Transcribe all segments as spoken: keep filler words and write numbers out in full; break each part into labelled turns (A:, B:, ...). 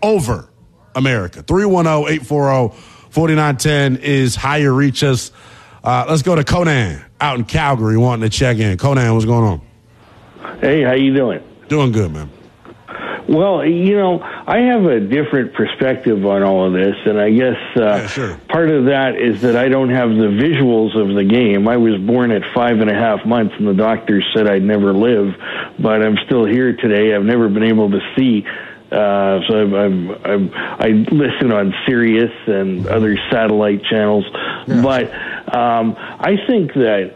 A: over America. three one zero, eight four zero, four nine one zero is how you reach us. Uh, let's go to Conan out in Calgary wanting to check in. Conan, what's going on?
B: Hey, how you doing?
A: Doing good, man.
B: Well, you know, I have a different perspective on all of this, and I guess uh,
A: yeah, sure.
B: part of that is that I don't have the visuals of the game. I was born at five and a half months, and the doctors said I'd never live, but I'm still here today. I've never been able to see. Uh, so I'm, I'm, I'm, I listen on Sirius and other satellite channels, yeah. but um, I think that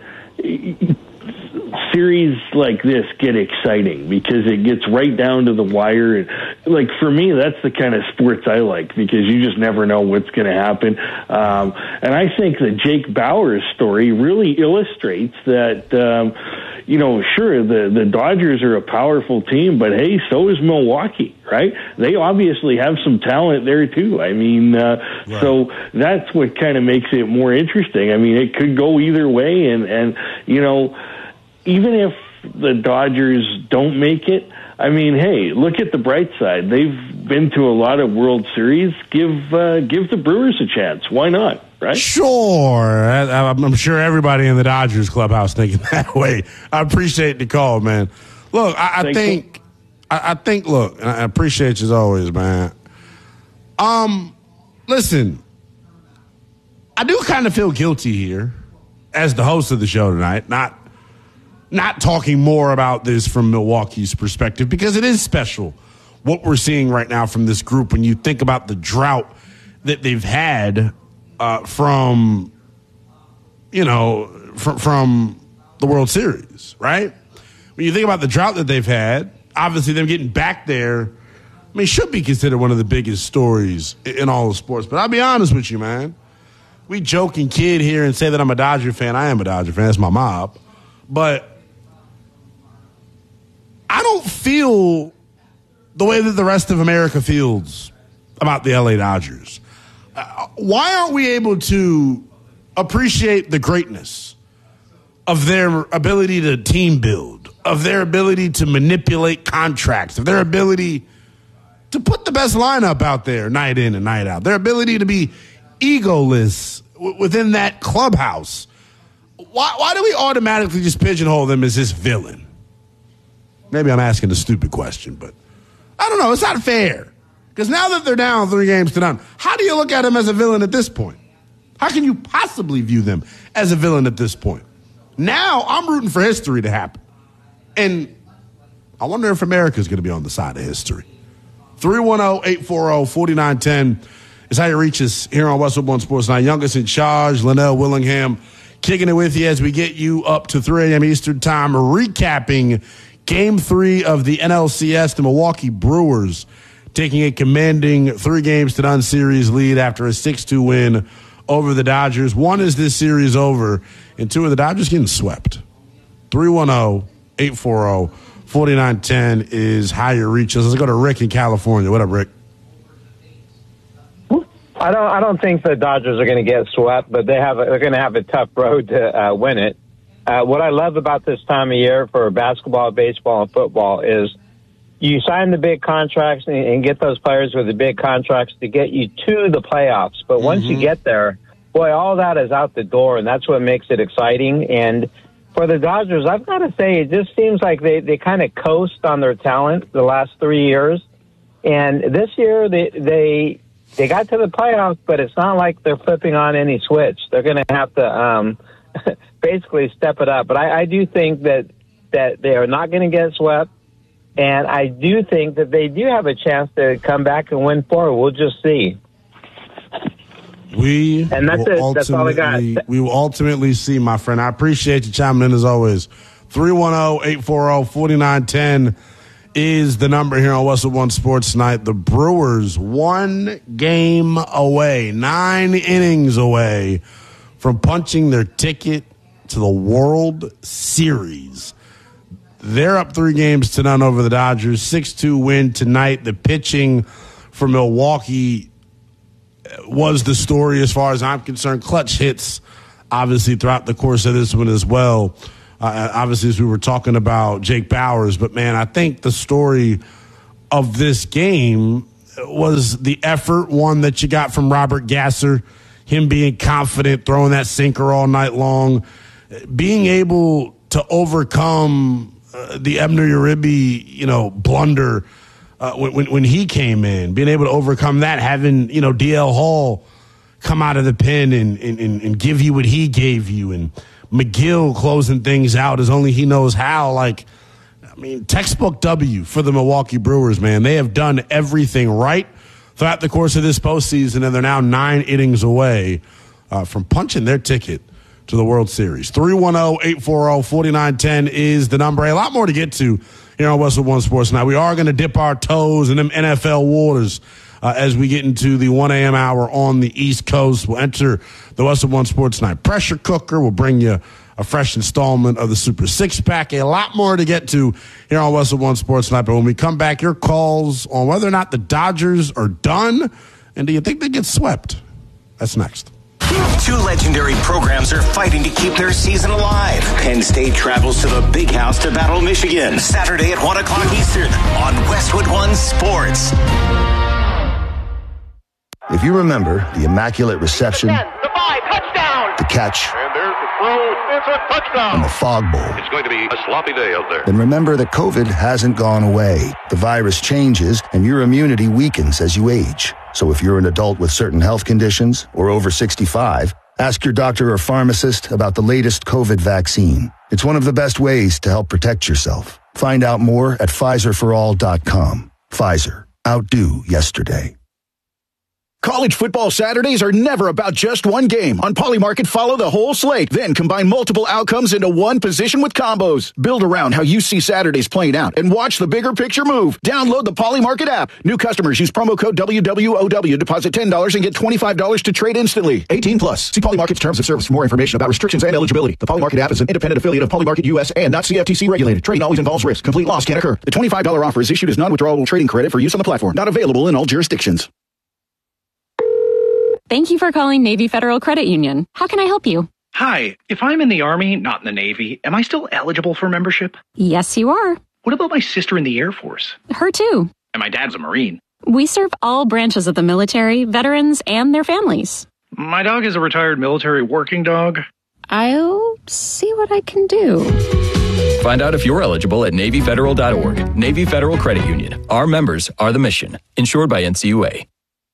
B: series like this get exciting because it gets right down to the wire. And, like, for me, that's the kind of sports I like because you just never know what's going to happen. Um, and I think that Jake Bauers' story really illustrates that, um, you know, sure, the, the Dodgers are a powerful team, but hey, so is Milwaukee, right? They obviously have some talent there too. I mean, uh, right. so that's what kind of makes it more interesting. I mean, it could go either way, and, and you know, even if the Dodgers don't make it, I mean, hey, look at the bright side. They've been to a lot of World Series. Give uh, give the Brewers a chance. Why not, right?
A: Sure. I, I'm sure everybody in the Dodgers clubhouse thinking that way. I appreciate the call, man. Look, I, I think, I, I think, look, and I appreciate you as always, man. Um, listen, I do kind of feel guilty here as the host of the show tonight, not Not talking more about this from Milwaukee's perspective because it is special what we're seeing right now from this group when you think about the drought that they've had uh, from, you know, fr- from the World Series, right? When you think about the drought that they've had, obviously them getting back there, I mean, should be considered one of the biggest stories in all of sports. But I'll be honest with you, man. We joke and kid here and say that I'm a Dodger fan. I am a Dodger fan. That's my mob. But I don't feel the way that the rest of America feels about the L A Dodgers. Uh, why aren't we able to appreciate the greatness of their ability to team build, of their ability to manipulate contracts, of their ability to put the best lineup out there night in and night out, their ability to be egoless w- within that clubhouse? Why, why do we automatically just pigeonhole them as this villain? Maybe I'm asking a stupid question, but I don't know. It's not fair. Because now that they're down three games to none, how do you look at them as a villain at this point? How can you possibly view them as a villain at this point? Now I'm rooting for history to happen. And I wonder if America's going to be on the side of history. three one zero, eight four zero, four nine one zero is how you reach us here on Westwood One Sports Night. Youngest in charge, Linnell Willingham, kicking it with you as we get you up to three a.m. Eastern Time, recapping Game three of the N L C S, the Milwaukee Brewers taking a commanding three games to none series lead after a six two win over the Dodgers. One is this series over, and two of the Dodgers getting swept. three one zero, eight four zero, four nine one zero is how you reach us. Let's go to Rick in California. What up, Rick?
C: I don't. I don't think the Dodgers are going to get swept, but they have. A, they're going to have a tough road to uh, win it. Uh, what I love about this time of year for basketball, baseball, and football is you sign the big contracts and, and get those players with the big contracts to get you to the playoffs. But once mm-hmm. you get there, boy, all that is out the door, and that's what makes it exciting. And for the Dodgers, I've got to say, it just seems like they, they kind of coast on their talent the last three years. And this year, they they they got to the playoffs, but it's not like they're flipping on any switch. They're going to have to um, – basically step it up. But I, I do think that, that they are not going to get swept, and I do think that they do have a chance to come back and win four. We'll just see.
A: We
C: and that's it. That's all I got.
A: We will ultimately see, my friend. I appreciate you chiming in as always. three one zero, eight four zero, four nine one zero is the number here on Westwood One Sports Tonight. The Brewers one game away, nine innings away from punching their ticket to the World Series. They're up three games to none over the Dodgers. six two win tonight. The pitching for Milwaukee was the story as far as I'm concerned. Clutch hits, obviously, throughout the course of this one as well. Uh, obviously, as we were talking about Jake Bauers. But, man, I think the story of this game was the effort, one that you got from Robert Gasser, him being confident, throwing that sinker all night long, being able to overcome uh, the Ebner Uribe, you know, blunder uh, when, when he came in, being able to overcome that, having, you know, D L Hall come out of the pen and, and, and give you what he gave you, and McGill closing things out as only he knows how. Like, I mean, textbook W for the Milwaukee Brewers, man. They have done everything right throughout the course of this postseason, and they're now nine innings away uh, from punching their ticket to the World Series. three one zero, eight four zero, four nine one zero is the number. A lot more to get to here on Westwood One Sports Night. We are going to dip our toes in them N F L waters uh, as we get into the one a.m. hour on the East Coast. We'll enter the Westwood One Sports Night pressure cooker. We'll bring you a fresh installment of the Super Six Pack. A lot more to get to here on Westwood One Sports Night. But when we come back, your calls on whether or not the Dodgers are done, and do you think they get swept? That's next.
D: Two legendary programs are fighting to keep their season alive. Penn State travels to the Big House to battle Michigan Saturday at one o'clock Eastern on Westwood One Sports.
E: If you remember the Immaculate Reception,
F: the five, touchdown,
E: the catch,
F: and there's the throw, it's a touchdown,
E: and the Fog Bowl,
F: it's going to be a sloppy day out there.
E: Then remember that COVID hasn't gone away. The virus changes, and your immunity weakens as you age. So if you're an adult with certain health conditions or over sixty-five, ask your doctor or pharmacist about the latest COVID vaccine. It's one of the best ways to help protect yourself. Find out more at Pfizer for all dot com. Pfizer. Outdo yesterday.
G: College football Saturdays are never about just one game. On Polymarket, follow the whole slate, then combine multiple outcomes into one position with combos. Build around how you see Saturdays playing out and watch the bigger picture move. Download the Polymarket app. New customers use promo code W W O W, deposit ten dollars and get twenty-five dollars to trade instantly. eighteen plus. See Polymarket's terms of service for more information about restrictions and eligibility. The Polymarket app is an independent affiliate of Polymarket U S and not C F T C regulated. Trading always involves risk. Complete loss can occur. The twenty-five dollars offer is issued as non-withdrawable trading credit for use on the platform. Not available in all jurisdictions.
H: Thank you for calling Navy Federal Credit Union. How can I help you?
I: Hi, if I'm in the Army, not in the Navy, am I still eligible for membership?
H: Yes, you are.
I: What about my sister in the Air Force?
H: Her too.
I: And my dad's a Marine.
H: We serve all branches of the military, veterans, and their families.
I: My dog is a retired military working dog.
H: I'll see what I can do.
J: Find out if you're eligible at Navy Federal dot org. Navy Federal Credit Union. Our members are the mission. Insured by N C U A.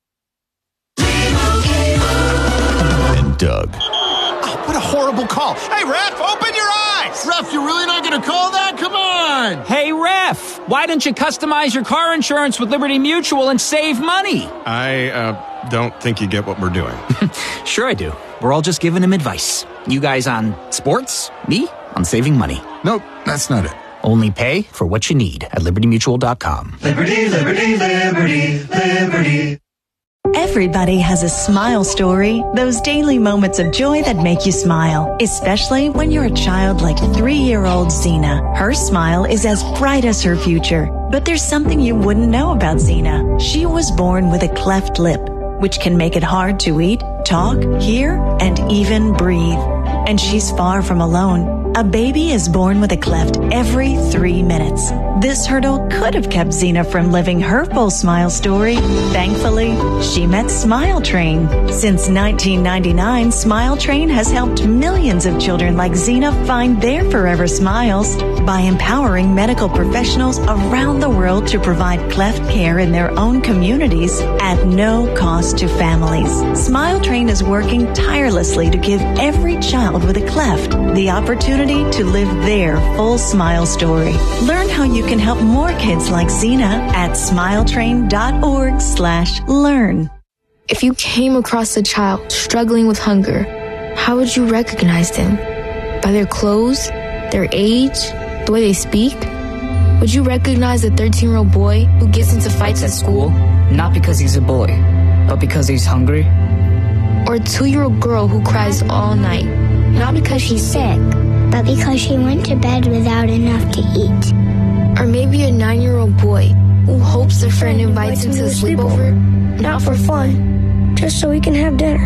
J: And Doug.
K: Oh, what a horrible call. Hey, ref, open your eyes. Ref, you're really not going to call that? Come on.
L: Hey, ref, why don't you customize your car insurance with Liberty Mutual and save money?
M: I uh, don't think you get what we're doing.
L: Sure I do. We're all just giving him advice. You guys on sports, me on saving money.
M: Nope, that's not it.
L: Only pay for what you need at Liberty Mutual dot com.
N: Liberty, Liberty, Liberty, Liberty.
O: Everybody has a smile story, those daily moments of joy that make you smile, especially when you're a child like three-year-old Xena. Her smile is as bright as her future, but there's something you wouldn't know about Xena. She was born with a cleft lip, which can make it hard to eat, talk, hear, and even breathe. And she's far from alone. A baby is born with a cleft every three minutes. This hurdle could have kept Xena from living her full smile story. Thankfully, she met Smile Train. Since nineteen ninety-nine, Smile Train has helped millions of children like Xena find their forever smiles by empowering medical professionals around the world to provide cleft care in their own communities at no cost to families. Smile Train is working tirelessly to give every child with a cleft the opportunity to live their full smile story. Learn how you can help more kids like Xena at smiletrain dot org slash learn.
P: If you came across a child struggling with hunger, how would you recognize them? By their clothes, their age, the way they speak? Would you recognize a thirteen-year-old boy who gets into fights at school?
Q: Not because he's a boy, but because he's hungry?
P: Or a two-year-old girl who cries all night?
R: Not because she's sick, but because she went to bed without enough to eat.
P: Or maybe a nine-year-old boy who hopes their friend invites him to a sleepover.
R: Not for fun, just so we can have dinner.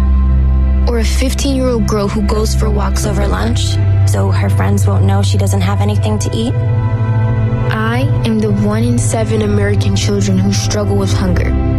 P: Or a fifteen-year-old girl who goes for walks over lunch,
S: so her friends won't know she doesn't have anything to eat.
P: I I am the one in seven American children who struggle with hunger.